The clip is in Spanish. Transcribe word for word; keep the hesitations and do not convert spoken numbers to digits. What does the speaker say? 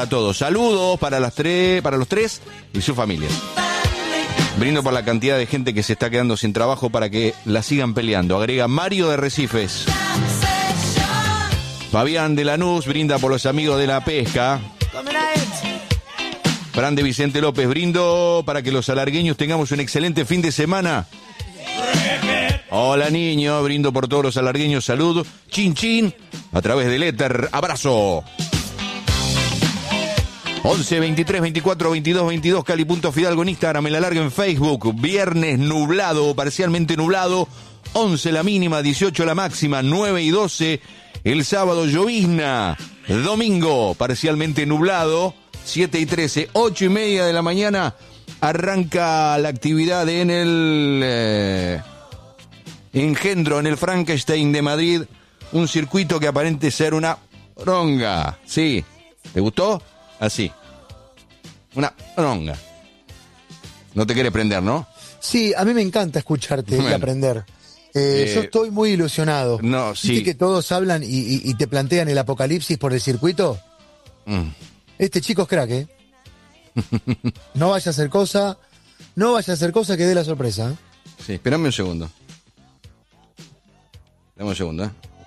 A todos. Saludos para las tres, para los tres y su familia. Brindo por la cantidad de gente que se está quedando sin trabajo para que la sigan peleando. Agrega Mario de Recifes. Fabián de Lanús brinda por los amigos de la pesca. Fran de Vicente López, brindo para que los alargueños tengamos un excelente fin de semana. Hola niño, brindo por todos los alargueños, salud. Chin chin, a través del éter, abrazo. once, veintitrés, veinticuatro, veintidós, veintidós, Cali.Fidalgo en Instagram, el alargue en Facebook. Viernes nublado, parcialmente nublado. once la mínima, dieciocho la máxima, nueve y doce. El sábado llovizna. Domingo, parcialmente nublado. siete y trece, ocho y media de la mañana. Arranca la actividad en el eh, Engendro, en el Frankenstein de Madrid. Un circuito que aparente ser una ronga. Sí, ¿te gustó? Así. Una ronga. No te quieres prender, ¿no? Sí, a mí me encanta escucharte bueno, y aprender. Eh, eh, yo estoy muy ilusionado. No, sí. ¿Viste que todos hablan y, y, y te plantean el apocalipsis por el circuito? Mm. Este chico es crack, ¿eh? No vaya a hacer cosa, no vaya a hacer cosa que dé la sorpresa. Sí, espérame un segundo. Dame un segundo, ¿eh?